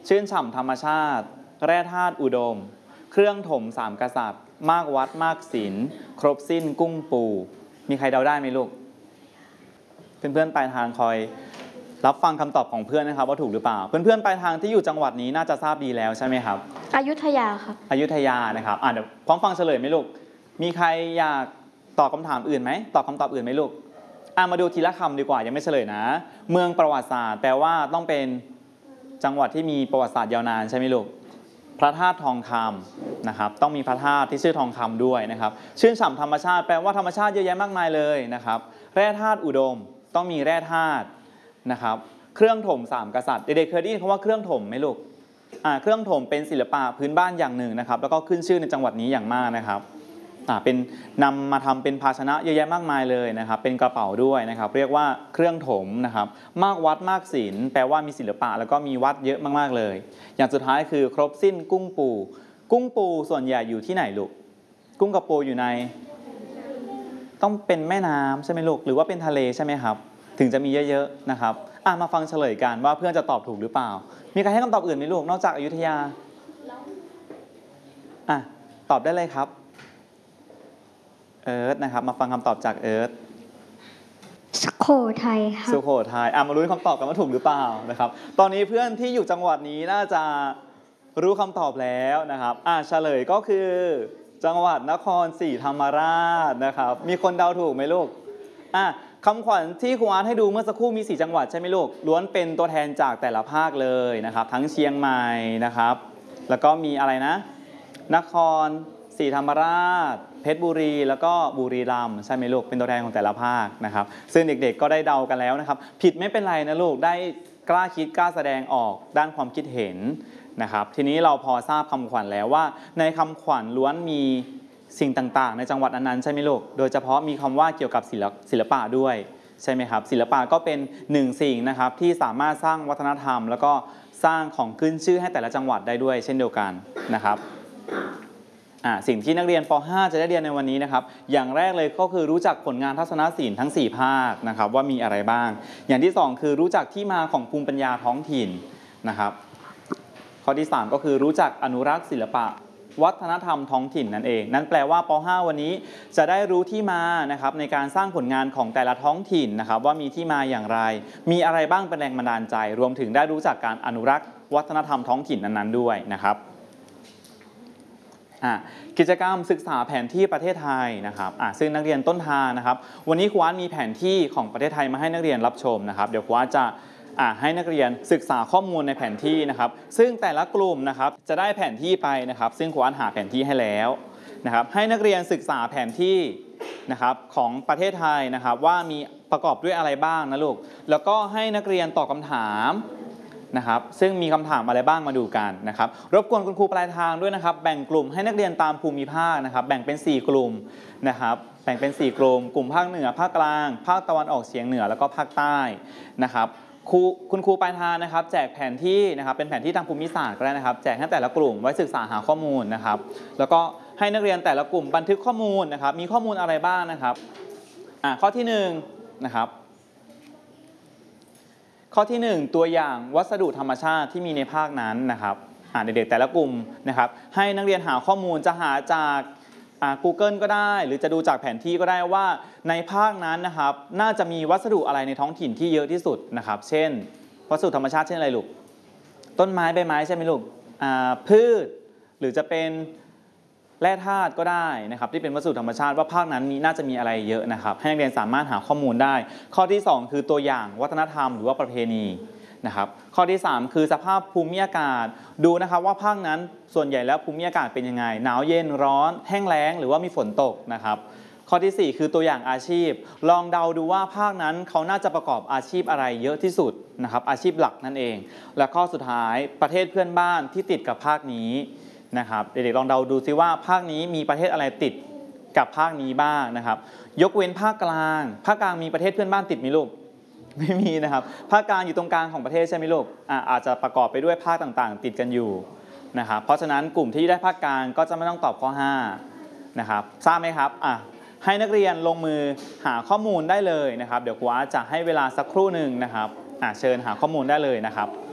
ชื่นฉ่ำธรรมชาติแร่ธาตุอุดมเครื่องถมสามกษัตริย์มากวัดมากศิลครบสิ้นกุ้งปูมีใครเดาได้ไหมลูกเพื่อนๆปลายทางคอยรับฟังคำตอบของเพื่อนนะครับว่าถูกหรือเปล่าเพื่อนๆปลายทางที่อยู่จังหวัดนี้น่าจะทราบดีแล้วใช่ไหมครับอยุธยาครับอยุธยานะครับเดี๋ยวพร้อมฟังเฉลยไหมลูกมีใครอยากตอบคำถามอื่นไหมตอบคำตอบอื่นไหมลูกมาดูทีละคำดีกว่ายังไม่เฉลยนะเมืองประวัติศาสตร์แปลว่าต้องเป็นจังหวัดที่มีประวัติศาสตร์ยาวนานใช่ไหมลูกพระธาตุทองคำนะครับต้องมีพระธาตุที่ชื่อทองคำด้วยนะครับชื่นฉ่ำธรรมชาติแปลว่าธรรมชาติเยอะแยะมากมายเลยนะครับแร่ธาตุอุดมต้องมีแร่ธาตุนะครับเครื่องถมสามกษัตริย์เด็กๆเคยได้ยินคำว่าเครื่องถมไหมลูกเครื่องถมเป็นศิลปะพื้นบ้านอย่างหนึ่งนะครับแล้วก็ขึ้นชื่อในจังหวัดนี้อย่างมากนะครับเป็นนำมาทำเป็นภาชนะเยอะแยะมากมายเลยนะครับเป็นกระเป๋าด้วยนะครับเรียกว่าเครื่องถมนะครับมากวัดมากศิลป์แปลว่ามีศิลปะแล้วก็มีวัดเยอะมากๆเลยอย่างสุดท้ายคือครบสิ้นกุ้งปูกุ้งปูส่วนใหญ่อยู่ที่ไหนลูกกุ้งกับปูอยู่ในต้องเป็นแม่น้ำใช่ไหมลูกหรือว่าเป็นทะเลใช่ไหมครับถึงจะมีเยอะๆนะครับมาฟังเฉลยกันว่าเพื่อนจะตอบถูกหรือเปล่ามีใครให้คำตอบอื่นไหมลูกนอกจากอยุธยาตอบได้เลยครับเอิร์ธนะครับมาฟังคำตอบจากเอิร์ธสุโขทัยครับสุโขทัยมาลุ้นคำตอบกันว่าถูกหรือเปล่านะครับตอนนี้เพื่อนที่อยู่จังหวัดนี้น่าจะรู้คำตอบแล้วนะครับเฉลยก็คือจังหวัดนครศรีธรรมราชนะครับมีคนเดาถูกไหมลูกคำขวัญที่ครูอาร์ตให้ดูเมื่อสักครู่มี4จังหวัดใช่ไหมลูกล้วนเป็นตัวแทนจากแต่ละภาคเลยนะครับทั้งเชียงใหม่นะครับแล้วก็มีอะไรนะนครศรีธรรมราชเพชรบุรีแล้วก็บุรีรัมย์ใช่ไหมลูกเป็นตัวแทนของแต่ละภาคนะครับซึ่งเด็กๆก็ได้เดากันแล้วนะครับผิดไม่เป็นไรนะลูกได้กล้าคิดกล้าแสดงออกด้านความคิดเห็นนะครับทีนี้เราพอทราบคำขวัญแล้วว่าในคำขวัญล้วนมีสิ่งต่างๆในจังหวัดนั้นๆใช่ไหมลูกโดยเฉพาะมีคำว่าเกี่ยวกับศิลปะด้วยใช่ไหมครับศิลปะก็เป็นหนึ่งสิ่งนะครับที่สามารถสร้างวัฒนธรรมแล้วก็สร้างของขึ้นชื่อให้แต่ละจังหวัดได้ด้วยเช่นเดียวกันนะครับสิ่งที่นักเรียนป .5 จะได้เรียนในวันนี้นะครับอย่างแรกเลยก็คือรู้จักผลงานทัศนศิลป์ทั้ง4ภาคนะครับว่ามีอะไรบ้างอย่างที่2คือรู้จักที่มาของภูมิปัญญาท้องถิ่นนะครับข้อที่3ก็คือรู้จักอนุรักษ์ศิลปะวัฒนธรรมท้องถิ่นนั่นเองนั่นแปลว่าป .5 วันนี้จะได้รู้ที่มานะครับในการสร้างผลงานของแต่ละท้องถิ่นนะครับว่ามีที่มาอย่างไรมีอะไรบ้างเป็นแรงบันดาลใจรวมถึงได้รู้จักการอนุรักษ์วัฒนธรรมท้องถิ่นนั้นๆด้วยนะครับกิจกรรมศึกษาแผนที่ประเทศไทยนะครับซึ่งนักเรียนต้นทางนะครับวันนี้ครูอาร์ตมีแผนที่ของประเทศไทยมาให้นักเรียนรับชมนะครับเดี๋ยวครูอาร์ตจะให้นักเรียนศึกษาข้อมูลในแผนที่นะครับซึ่งแต่ละกลุ่มนะครับจะได้แผนที่ไปนะครับซึ่งครูอาร์ตหาแผนที่ให้แล้วนะครับให้นักเรียนศึกษาแผนที่นะครับของประเทศไทยนะครับว่ามีประกอบด้วยอะไรบ้างนะลูกแล้วก็ให้นักเรียนตอบคำถามนะครับซึ่งมีคำถามอะไรบ้างมาดูกันนะครับรบกวนคุณครูปลายทางด้วยนะครับแบ่งกลุ่มให้นักเรียนตามภูมิภาคนะครับแบ่งเป็น4กลุ่มนะครับแบ่งเป็น4กลุ่มภาคเหนือภาคกลางภาคตะวันออกเฉียงเหนือแล้วก็ภาคใต้นะครับคุณครูปลายทางนะครับแจกแผนที่นะครับเป็นแผนที่ทางภูมิศาสตร์ก็ได้นะครับแจกให้แต่ละกลุ่มไว้ศึกษาหาข้อมูลนะครับแล้วก็ให้นักเรียนแต่ละกลุ่มบันทึกข้อมูลนะครับมีข้อมูลอะไรบ้างนะครับข้อที่1นะครับข้อที่1ตัวอย่างวัสดุธรรมชาติที่มีในภาคนั้นนะครับเด็กๆแต่ละกลุ่มนะครับให้นักเรียนหาข้อมูลจะหาจากGoogle ก็ได้หรือจะดูจากแผนที่ก็ได้ว่าในภาคนั้นนะครับน่าจะมีวัสดุอะไรในท้องถิ่นที่เยอะที่สุดนะครับเช่นวัสดุธรรมชาติเช่นอะไรลูกต้นไม้ใบไม้ใช่ไหมลูกพืชหรือจะเป็นแร่ธาตุก็ได้นะครับที่เป็นวัสดุธรรมชาติว่าภาคนั้นน่าจะมีอะไรเยอะนะครับให้นักเรียนสามารถหาข้อมูลได้ข้อที่2คือตัวอย่างวัฒนธรรมหรือว่าประเพณีนะครับข้อที่3คือสภาพภูมิอากาศดูนะครับว่าภาคนั้นส่วนใหญ่แล้วภูมิอากาศเป็นยังไงหนาวเย็นร้อนแห้งแล้งหรือว่ามีฝนตกนะครับข้อที่4คือตัวอย่างอาชีพลองเดาดูว่าภาคนั้นเขาน่าจะประกอบอาชีพอะไรเยอะที่สุดนะครับอาชีพหลักนั่นเองและข้อสุดท้ายประเทศเพื่อนบ้านที่ติดกับภาคนี้นะครับเด็กๆลองเดาดูซิว่าภาคนี้มีประเทศอะไรติดกับภาคนี้บ้างนะครับยกเว้นภาคกลางมีประเทศเพื่อนบ้านติดไหมลูกไม่มีนะครับภาคกลางอยู่ตรงกลางของประเทศใช่ไหมลูกอาจจะประกอบไปด้วยภาคต่างๆติดกันอยู่นะครับเพราะฉะนั้นกลุ่มที่ได้ภาคกลางก็จะไม่ต้องตอบข้อ5นะครับทราบไหมครับให้นักเรียนลงมือหาข้อมูลได้เลยนะครับเดี๋ยวครูอาร์ตจะให้เวลาสักครู่หนึ่งนะครับเชิญหาข้อมูลได้เลยนะครับ